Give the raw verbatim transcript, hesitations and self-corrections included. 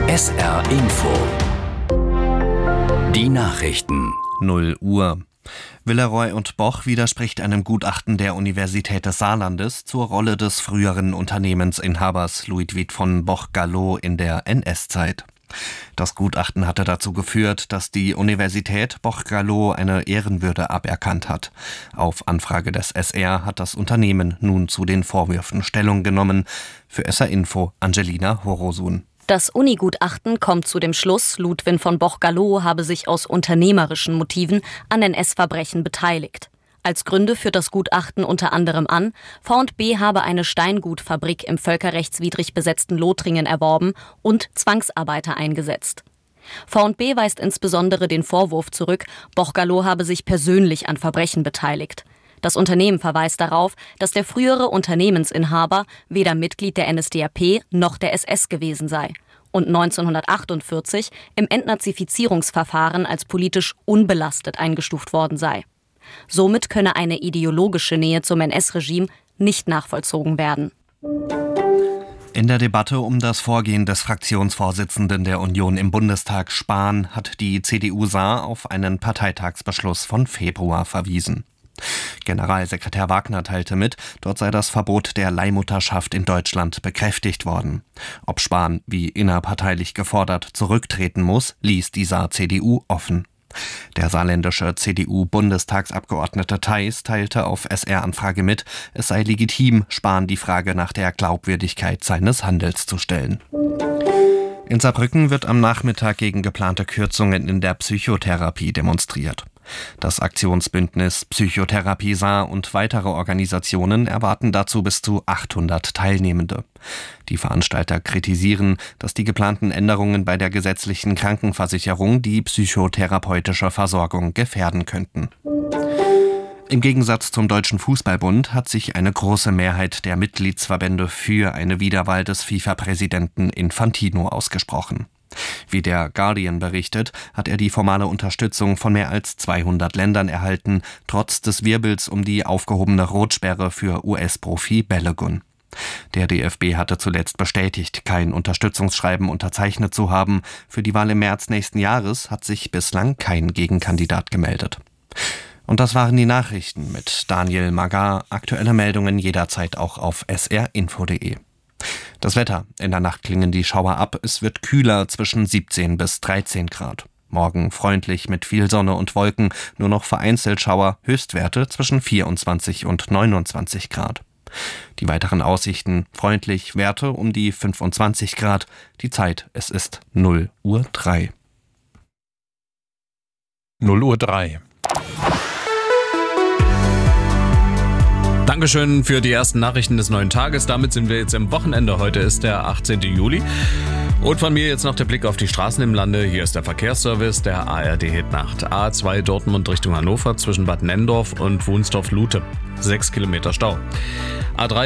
S R Info. Die Nachrichten. null Uhr. Villeroy und Boch widerspricht einem Gutachten der Universität des Saarlandes zur Rolle des früheren Unternehmensinhabers Ludwig von Boch-Gallo in der N S-Zeit. Das Gutachten hatte dazu geführt, dass die Universität Boch-Gallo eine Ehrenwürde aberkannt hat. Auf Anfrage des S R hat das Unternehmen nun zu den Vorwürfen Stellung genommen. Für S R Info Angelina Horosun. Das Uni-Gutachten kommt zu dem Schluss, Ludwig von Boch-Gallo habe sich aus unternehmerischen Motiven an N S-Verbrechen beteiligt. Als Gründe führt das Gutachten unter anderem an, V und B habe eine Steingutfabrik im völkerrechtswidrig besetzten Lothringen erworben und Zwangsarbeiter eingesetzt. V und B weist insbesondere den Vorwurf zurück, Boch-Gallo habe sich persönlich an Verbrechen beteiligt. Das Unternehmen verweist darauf, dass der frühere Unternehmensinhaber weder Mitglied der N S D A P noch der S S gewesen sei und neunzehnhundertachtundvierzig im Entnazifizierungsverfahren als politisch unbelastet eingestuft worden sei. Somit könne eine ideologische Nähe zum N S-Regime nicht nachvollzogen werden. In der Debatte um das Vorgehen des Fraktionsvorsitzenden der Union im Bundestag, Spahn, hat die C D U Saar auf einen Parteitagsbeschluss von Februar verwiesen. Generalsekretär Wagner teilte mit, dort sei das Verbot der Leihmutterschaft in Deutschland bekräftigt worden. Ob Spahn, wie innerparteilich gefordert, zurücktreten muss, ließ die Saar-C D U offen. Der saarländische C D U-Bundestagsabgeordnete Theis teilte auf S R-Anfrage mit, es sei legitim, Spahn die Frage nach der Glaubwürdigkeit seines Handels zu stellen. In Saarbrücken wird am Nachmittag gegen geplante Kürzungen in der Psychotherapie demonstriert. Das Aktionsbündnis Psychotherapie Saar und weitere Organisationen erwarten dazu bis zu achthundert Teilnehmende. Die Veranstalter kritisieren, dass die geplanten Änderungen bei der gesetzlichen Krankenversicherung die psychotherapeutische Versorgung gefährden könnten. Im Gegensatz zum Deutschen Fußballbund hat sich eine große Mehrheit der Mitgliedsverbände für eine Wiederwahl des FIFA-Präsidenten Infantino ausgesprochen. Wie der Guardian berichtet, hat er die formale Unterstützung von mehr als zweihundert Ländern erhalten, trotz des Wirbels um die aufgehobene Rotsperre für U S-Profi Balogun. Der D F B hatte zuletzt bestätigt, kein Unterstützungsschreiben unterzeichnet zu haben. Für die Wahl im März nächsten Jahres hat sich bislang kein Gegenkandidat gemeldet. Und das waren die Nachrichten mit Daniel Magar. Aktuelle Meldungen jederzeit auch auf s r info punkt d e. Das Wetter. In der Nacht klingen die Schauer ab. Es wird kühler, zwischen siebzehn bis dreizehn Grad. Morgen freundlich mit viel Sonne und Wolken, nur noch vereinzelt Schauer, Höchstwerte zwischen vierundzwanzig und neunundzwanzig Grad. Die weiteren Aussichten: freundlich, Werte um die fünfundzwanzig Grad. Die Zeit, es ist null Uhr drei. null Uhr drei. Dankeschön für die ersten Nachrichten des neuen Tages. Damit sind wir jetzt im Wochenende. Heute ist der achtzehnten Juli. Und von mir jetzt noch der Blick auf die Straßen im Lande. Hier ist der Verkehrsservice der A R D-Hitnacht. A zwei Dortmund Richtung Hannover zwischen Bad Nenndorf und Wunstorf-Lute. Sechs Kilometer Stau. A drei